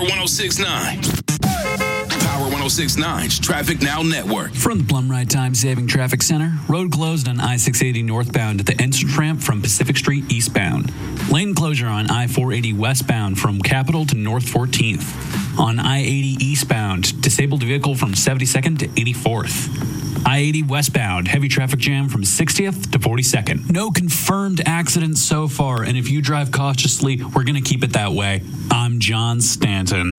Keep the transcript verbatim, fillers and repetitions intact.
one oh six point nine. Power one oh six point nine's Traffic Now Network. From the Blumride Time Saving Traffic Center, road closed on I six eighty northbound at the entrance ramp from Pacific Street eastbound. Lane closure on I four eighty westbound from Capitol to North fourteenth. On I eighty eastbound, disabled vehicle from seventy-second to eighty-fourth. I eighty westbound, heavy traffic jam from sixtieth to forty-second. No confirmed accidents so far, and if you drive cautiously, we're going to keep it that way. I'm John Stanton.